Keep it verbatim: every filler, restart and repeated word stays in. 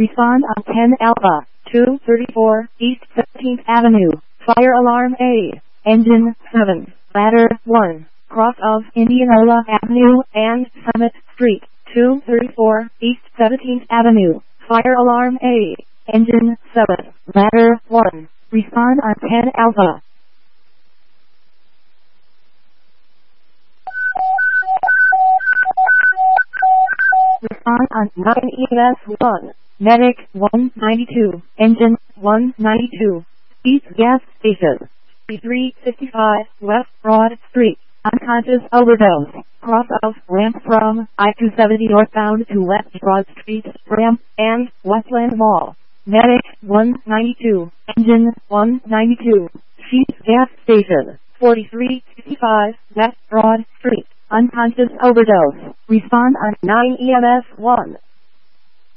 Respond on ten Alpha, two thirty-four East seventeenth Avenue. Fire alarm A. Engine seven. Ladder one. Cross of Indianola Avenue and Summit Street. two thirty-four East seventeenth Avenue. Fire alarm A. Engine seven. Ladder one. Respond on ten Alpha. Respond on nine E M S one. Medic one ninety-two. Engine one ninety-two. East Gas Station. three fifty-five West Broad Street. Unconscious overdose. Cross of ramp from I two seventy northbound to West Broad Street, ramp, and Westland Mall. Medic one ninety-two. Engine one ninety-two. East Gas Station. forty-three fifty-five West Broad Street. Unconscious overdose. Respond on nine E M S one.